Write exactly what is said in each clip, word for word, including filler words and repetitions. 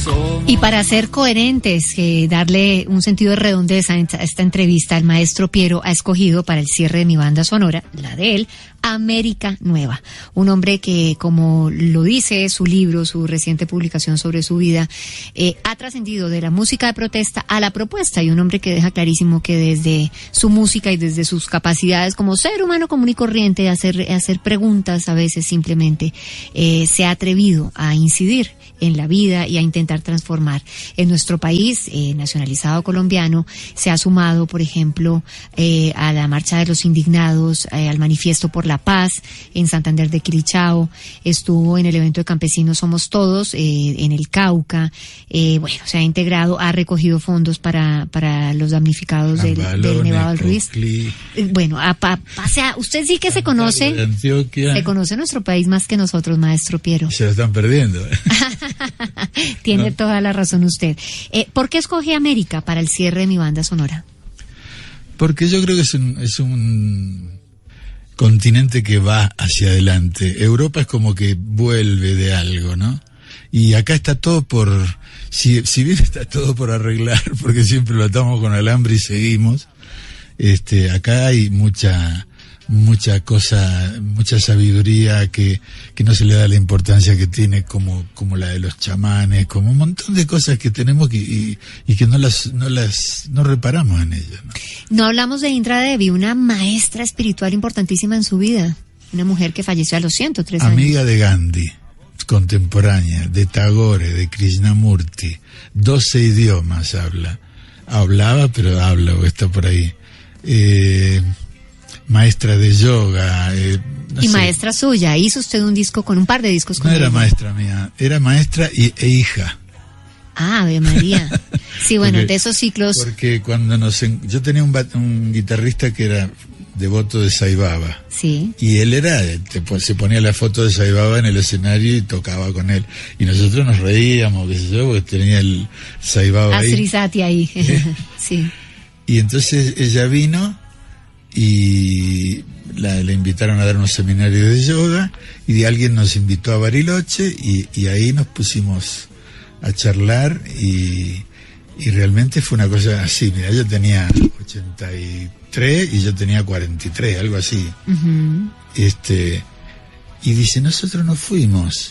Y para ser coherentes, eh, darle un sentido de redondez a esta entrevista, el maestro Piero ha escogido para el cierre de mi banda sonora, la de él, América Nueva. Un hombre que, como lo dice su libro, su reciente publicación sobre su vida, eh, ha trascendido de la música de protesta a la propuesta, y un hombre que deja clarísimo que desde su música y desde sus capacidades como ser humano común y corriente, de hacer, hacer preguntas a veces simplemente, eh, se ha atrevido a incidir en la vida y a intentar transformar. En nuestro país, eh, nacionalizado colombiano, se ha sumado, por ejemplo, eh, a la Marcha de los Indignados, eh, al Manifiesto por la Paz en Santander de Quilichao, estuvo en el evento de Campesinos Somos Todos, eh, en el Cauca, eh, bueno, se ha integrado, ha recogido fondos para, para los damnificados del, del Nevado del Ruiz. Eh, bueno, a, a, o sea, usted sí que se conoce, se conoce nuestro país más que nosotros, maestro Piero. Se lo están perdiendo. Tiene no. toda la razón usted. Eh, ¿Por qué escogí América para el cierre de mi banda sonora? Porque yo creo que es un, es un continente que va hacia adelante. Europa es como que vuelve de algo, ¿no? Y acá está todo por, si, si bien está todo por arreglar, porque siempre lo atamos con alambre y seguimos, este, acá hay mucha, mucha cosa, mucha sabiduría que, que no se le da la importancia que tiene, como, como la de los chamanes, como un montón de cosas que tenemos que, y, y que no las, no las, no reparamos en ellas, ¿no? No hablamos de Indra Devi, una maestra espiritual importantísima en su vida, una mujer que falleció a los ciento tres años. Amiga de Gandhi, contemporánea, de Tagore, de Krishnamurti, doce idiomas habla, hablaba, pero habla, o está por ahí, eh, maestra de yoga, eh, no y sé. Maestra suya, hizo usted un disco con un par de discos con No era ella. maestra mía, era maestra y, e hija. Ah, Ave María. Sí, bueno, Porque, de esos ciclos. Porque cuando nos, en, yo tenía un, un guitarrista que era devoto de Sai Baba. Sí. Y él era, te, se ponía la foto de Sai Baba en el escenario y tocaba con él. Y nosotros nos reíamos, qué sé yo, porque tenía el Sai Baba ahí. Asrisati ahí. ¿Eh? Sí. Y entonces ella vino y la, le invitaron a dar unos seminarios de yoga, y de alguien nos invitó a Bariloche, y, y ahí nos pusimos a charlar, y, y realmente fue una cosa así. Mira, yo tenía ochenta y tres y yo tenía cuarenta y tres, algo así. Uh-huh. Este, y dice, nosotros no fuimos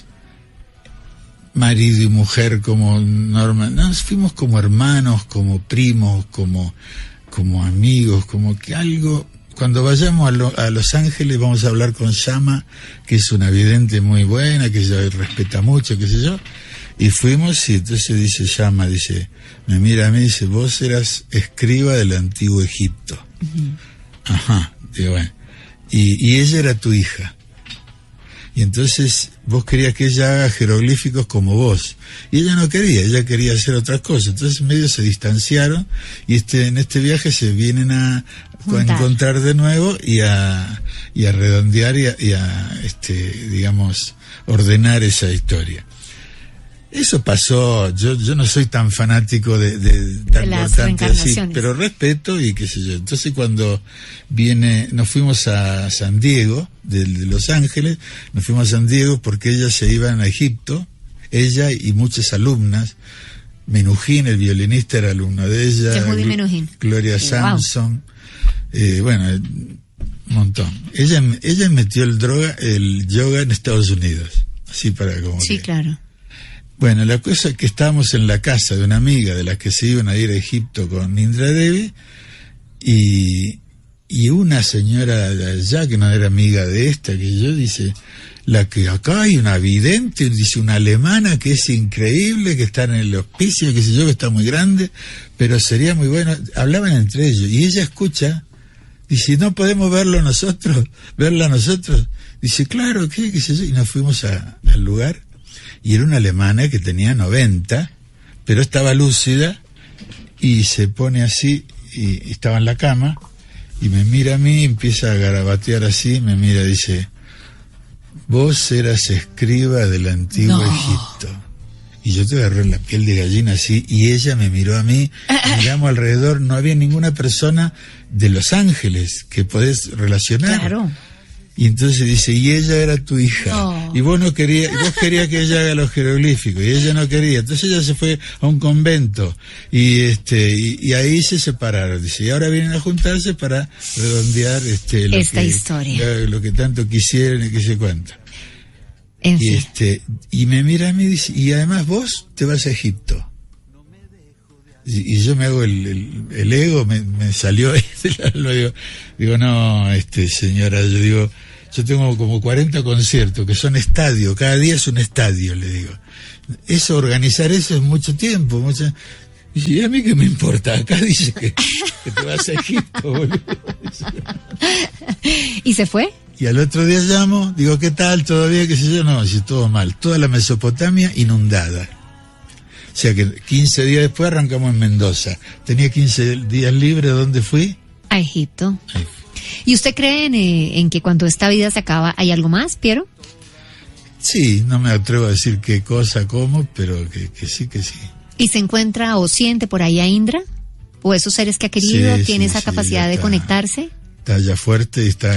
marido y mujer como normal, nos fuimos como hermanos, como primos, como, como amigos, como que algo. Cuando vayamos a, lo, a Los Ángeles vamos a hablar con Shama, que es una vidente muy buena, que ella respeta mucho, qué sé yo. Y fuimos, y entonces dice Shama, dice, me mira a mí y dice, vos eras escriba del antiguo Egipto. Uh-huh. Ajá, digo, bueno. Y, y ella era tu hija. Y entonces vos querías que ella haga jeroglíficos como vos. Y ella no quería, ella quería hacer otras cosas. Entonces medio se distanciaron, y este en este viaje se vienen a, a encontrar de nuevo y a, y a redondear y a, y a este, digamos, ordenar esa historia. Eso pasó, yo yo no soy tan fanático de, de tan importante así, pero respeto y qué sé yo. Entonces cuando viene, nos fuimos a San Diego, de, de Los Ángeles, nos fuimos a San Diego porque ellas se iban a Egipto, ella y muchas alumnas. Menuhin, el violinista, era alumno de ella. Gl- Gloria Samson, wow. eh, bueno, un montón. Ella ella metió el droga, el yoga en Estados Unidos, así para como sí, que, claro. Bueno, la cosa es que estábamos en la casa de una amiga de las que se iban a ir a Egipto con Indra Devi, y, y una señora de allá, que no era amiga de esta, que yo, dice, la que acá hay una vidente, dice, una alemana que es increíble, que está en el hospicio, que sé yo, que está muy grande, pero sería muy bueno. Hablaban entre ellos, y ella escucha, dice, ¿no podemos verlo nosotros? ¿Verla nosotros? Dice, claro, ¿qué? ¿Qué sé yo? Y nos fuimos a, al lugar. Y era una alemana que tenía noventa, pero estaba lúcida, y se pone así, y estaba en la cama, y me mira a mí, empieza a garabatear así, me mira y dice, vos eras escriba del antiguo no. Egipto. Y yo te agarré la piel de gallina así, y ella me miró a mí, miramos alrededor, no había ninguna persona de Los Ángeles que podés relacionar. Claro. Y entonces dice, y ella era tu hija, Oh. y vos no querías, vos querías que ella haga los jeroglíficos, y ella no quería, entonces ella se fue a un convento, y este, y, y ahí se separaron, dice, y ahora vienen a juntarse para redondear este lo esta que, historia. Lo, lo que tanto quisieron y que se cuenta. En Y fin. este, y me mira a mí y dice, y además vos te vas a Egipto. Y, y yo me hago el, el, el ego, me, me salió, lo digo, digo, no, este señora, yo digo, yo tengo como cuarenta conciertos que son estadios, cada día es un estadio, le digo. Eso, organizar eso es mucho tiempo, mucho... Y ¿y a mí qué me importa? Acá dice que, que te vas a Egipto, boludo. ¿Y se fue? Y al otro día llamo, digo, ¿qué tal? ¿Todavía? ¿Qué sé yo? No, dice, todo mal. Toda la Mesopotamia inundada. O sea que quince días después arrancamos en Mendoza. Tenía quince días libres, ¿dónde fui? A Egipto. Ahí. ¿Y usted cree en, eh, en que cuando esta vida se acaba hay algo más, Piero? Sí, no me atrevo a decir qué cosa, cómo, pero que, que sí, que sí. ¿Y se encuentra o siente por ahí a Indra? ¿O esos seres que ha querido? Sí, ¿Tiene sí, esa sí, capacidad ya de está. conectarse? Está ya fuerte y está